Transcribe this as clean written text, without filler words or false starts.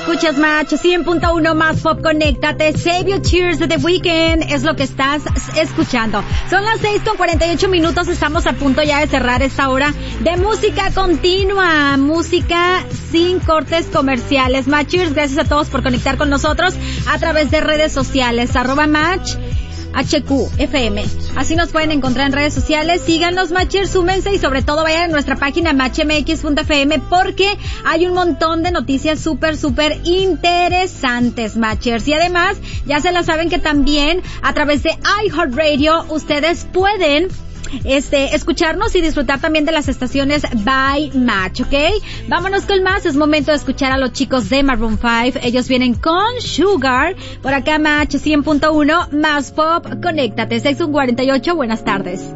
Escuchas Match 100.1 más pop, conéctate. Save Your Tears de The Weeknd es lo que estás escuchando. Son las 6:48, estamos a punto ya de cerrar esta hora de música continua, música sin cortes comerciales. Matchers, gracias a todos por conectar con nosotros a través de redes sociales, @Match HQFM. Así nos pueden encontrar en redes sociales. Síganos, Matchers, súmense y sobre todo vayan a nuestra página matchmx.fm porque hay un montón de noticias súper interesantes, Matchers. Y además, ya se la saben que también a través de iHeartRadio ustedes pueden escucharnos y disfrutar también de las estaciones by Match, ¿ok? Vámonos con más, es momento de escuchar a los chicos de Maroon 5, ellos vienen con Sugar, por acá Match 100.1, más pop, conéctate, 6:48, buenas tardes.